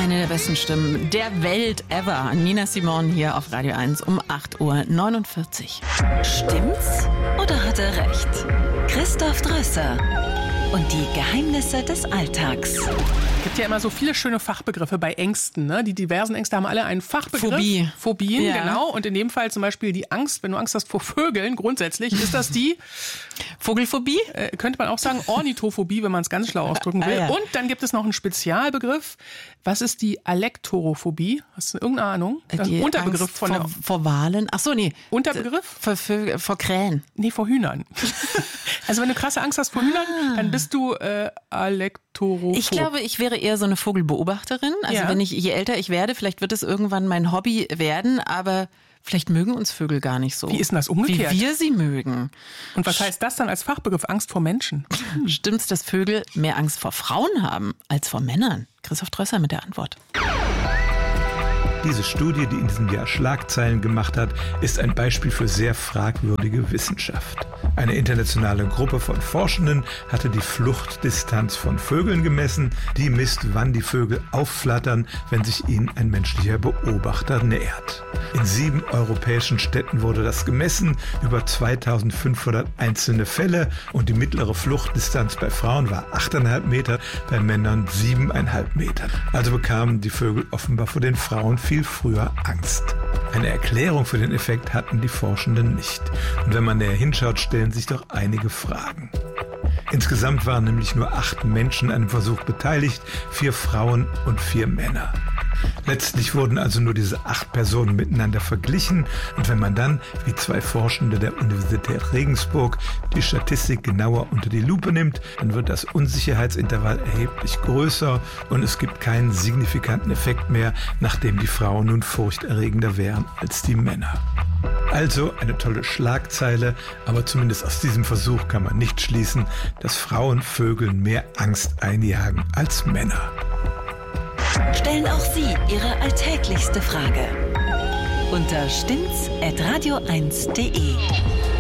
Eine der besten Stimmen der Welt ever. Nina Simone hier auf Radio 1 um 8:49 Uhr. Stimmt's oder hat er recht? Christoph Drösser und die Geheimnisse des Alltags. Es gibt ja immer so viele schöne Fachbegriffe bei Ängsten. Ne? Die diversen Ängste haben alle einen Fachbegriff. Phobien, ja. Genau. Und in dem Fall zum Beispiel die Angst, wenn du Angst hast vor Vögeln, grundsätzlich ist das die Vogelphobie? Könnte man auch sagen Ornithophobie, wenn man es ganz schlau ausdrücken will. Ja. Und dann gibt es noch einen Spezialbegriff. Was ist die Alektorophobie? Hast du irgendeine Ahnung? Die Unterbegriff Angst vor Walen? Ach so, nee. Unterbegriff? Vor Krähen. Nee, vor Hühnern. Also wenn du krasse Angst hast vor Hühnern, dann bist du Alektorophob. Ich glaube, ich wäre eher so eine Vogelbeobachterin. Also je älter ich werde, vielleicht wird es irgendwann mein Hobby werden, aber vielleicht mögen uns Vögel gar nicht so. Wie ist denn das umgekehrt? Wie wir sie mögen. Und was heißt das dann als Fachbegriff? Angst vor Menschen? Stimmt's, dass Vögel mehr Angst vor Frauen haben als vor Männern? Christoph Drösser mit der Antwort. Diese Studie, die in diesem Jahr Schlagzeilen gemacht hat, ist ein Beispiel für sehr fragwürdige Wissenschaft. Eine internationale Gruppe von Forschenden hatte die Fluchtdistanz von Vögeln gemessen. Die misst, wann die Vögel aufflattern, wenn sich ihnen ein menschlicher Beobachter nähert. In 7 europäischen Städten wurde das gemessen, über 2500 einzelne Fälle, und die mittlere Fluchtdistanz bei Frauen war 8,5 Meter, bei Männern 7,5 Meter. Also bekamen die Vögel offenbar vor den Frauen viel früher Angst. Eine Erklärung für den Effekt hatten die Forschenden nicht. Und wenn man näher hinschaut, stellen sich doch einige Fragen. Insgesamt waren nämlich nur 8 Menschen an dem Versuch beteiligt, 4 Frauen und 4 Männer. Letztlich wurden also nur diese 8 Personen miteinander verglichen, und wenn man dann, wie 2 Forschende der Universität Regensburg, die Statistik genauer unter die Lupe nimmt, dann wird das Unsicherheitsintervall erheblich größer und es gibt keinen signifikanten Effekt mehr, nachdem die Frauen nun furchterregender wären als die Männer. Also eine tolle Schlagzeile, aber zumindest aus diesem Versuch kann man nicht schließen, dass Frauen Vögeln mehr Angst einjagen als Männer. Stellen auch Sie Ihre alltäglichste Frage unter stimmt's@radio1.de.